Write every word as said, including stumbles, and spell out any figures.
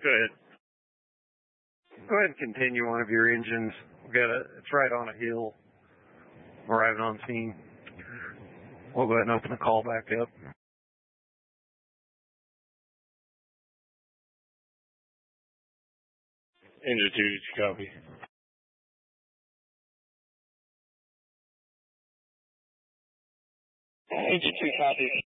Go ahead. Go ahead and continue one of your engines. We got a, it's right on a hill. Arriving on scene. We'll go ahead and open the call back up. Engine two, did you copy? Engine two, copy.